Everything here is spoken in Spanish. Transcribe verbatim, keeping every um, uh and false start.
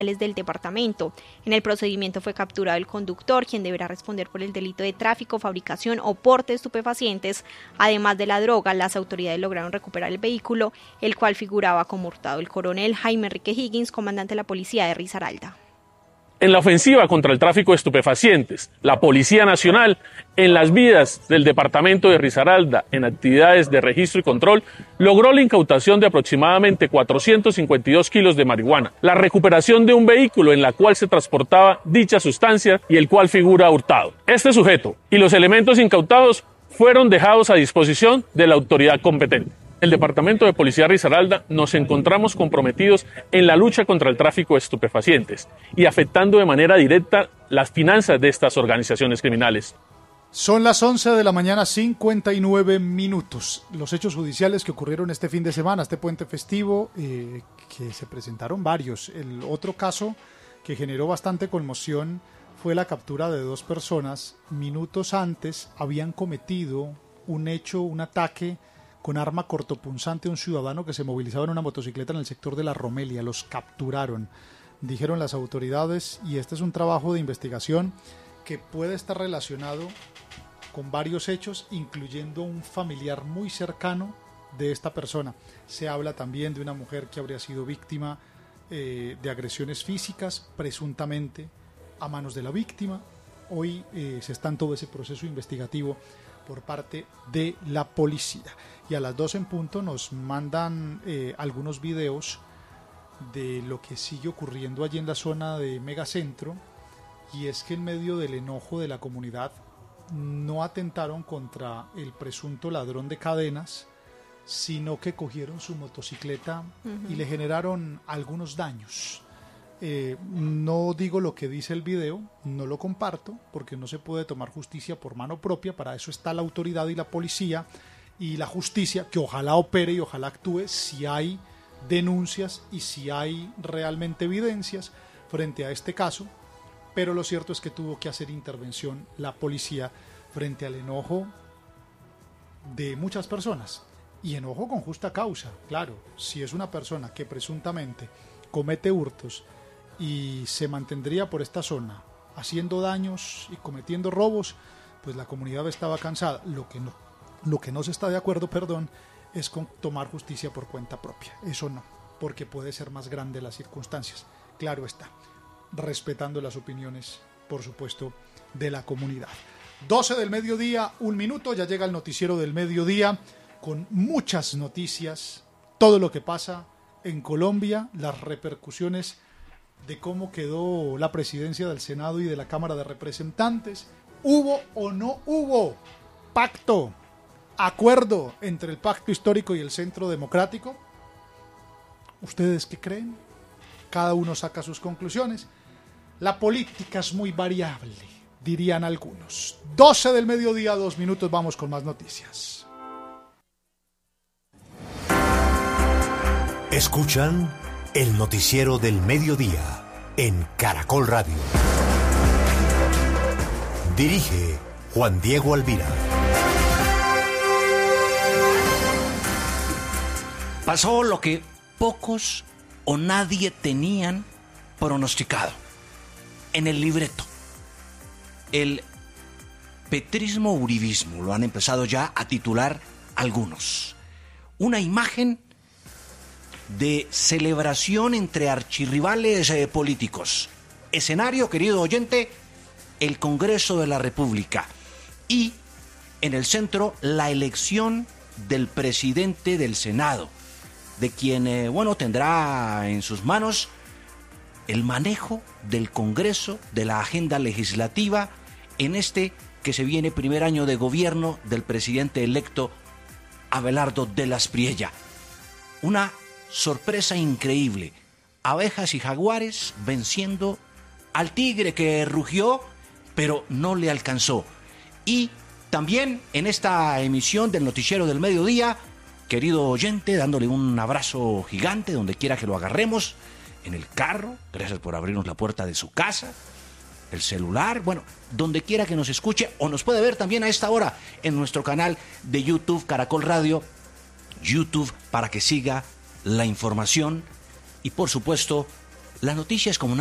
del departamento. En el procedimiento fue capturado el conductor, quien deberá responder por el delito de tráfico, fabricación o porte de estupefacientes. Además de la droga, las autoridades lograron recuperar el vehículo, el cual figuraba como hurtado. El coronel Jaime Enrique Higgins, comandante de la policía de Risaralda. En la ofensiva contra el tráfico de estupefacientes, la Policía Nacional, en las vías del departamento de Risaralda, en actividades de registro y control, logró la incautación de aproximadamente cuatrocientos cincuenta y dos kilos de marihuana, la recuperación de un vehículo en la cual se transportaba dicha sustancia y el cual figura hurtado. Este sujeto y los elementos incautados fueron dejados a disposición de la autoridad competente. El Departamento de Policía de Risaralda nos encontramos comprometidos en la lucha contra el tráfico de estupefacientes y afectando de manera directa las finanzas de estas organizaciones criminales. Son las once de la mañana, cincuenta y nueve minutos. Los hechos judiciales que ocurrieron este fin de semana, este puente festivo, eh, que se presentaron varios. El otro caso que generó bastante conmoción fue la captura de dos personas. Minutos antes habían cometido un hecho, un ataque con arma cortopunzante a un ciudadano que se movilizaba en una motocicleta en el sector de la Romelia. Los capturaron, dijeron las autoridades, y este es un trabajo de investigación que puede estar relacionado con varios hechos, incluyendo un familiar muy cercano de esta persona. Se habla también de una mujer que habría sido víctima eh, de agresiones físicas, presuntamente a manos de la víctima. Hoy eh, se está en todo ese proceso investigativo por parte de la policía. Y a las doce en punto nos mandan eh, algunos videos de lo que sigue ocurriendo allí en la zona de Megacentro, y es que en medio del enojo de la comunidad no atentaron contra el presunto ladrón de cadenas, sino que cogieron su motocicleta uh-huh. y le generaron algunos daños. Eh, no digo lo que dice el video, no lo comparto, porque no se puede tomar justicia por mano propia. Para eso está la autoridad y la policía y la justicia, que ojalá opere y ojalá actúe si hay denuncias y si hay realmente evidencias frente a este caso. Pero lo cierto es que tuvo que hacer intervención la policía frente al enojo de muchas personas, y enojo con justa causa. Claro, si es una persona que presuntamente comete hurtos y se mantendría por esta zona haciendo daños y cometiendo robos, pues la comunidad estaba cansada. Lo que no, lo que no se está de acuerdo, perdón, es con tomar justicia por cuenta propia. Eso no, porque puede ser más grande las circunstancias. Claro está, respetando las opiniones, por supuesto, de la comunidad. doce del mediodía, un minuto, ya llega el noticiero del mediodía con muchas noticias, todo lo que pasa en Colombia, las repercusiones de cómo quedó la presidencia del Senado y de la Cámara de Representantes. ¿Hubo o no hubo pacto, acuerdo entre el pacto histórico y el Centro Democrático? ¿Ustedes qué creen? Cada uno saca sus conclusiones. La política es muy variable, dirían algunos. doce del mediodía, dos minutos, vamos con más noticias. Escuchan el noticiero del mediodía en Caracol Radio. Dirige Juan Diego Alvira. Pasó lo que pocos o nadie tenían pronosticado en el libreto. El petrismo uribismo, lo han empezado ya a titular algunos. Una imagen de celebración entre archirrivales eh, políticos. Escenario, querido oyente, el Congreso de la República. Y en el centro, la elección del presidente del Senado, de quien, eh, bueno, tendrá en sus manos el manejo del Congreso, de la agenda legislativa, en este que se viene primer año de gobierno del presidente electo Abelardo de las Priella. Una sorpresa increíble. Abejas y jaguares venciendo al tigre que rugió, pero no le alcanzó. Y también en esta emisión del Noticiero del Mediodía, querido oyente, dándole un abrazo gigante donde quiera que lo agarremos, en el carro, gracias por abrirnos la puerta de su casa, el celular, bueno, donde quiera que nos escuche, o nos puede ver también a esta hora en nuestro canal de YouTube Caracol Radio, YouTube, para que siga la información y por supuesto La noticia es como una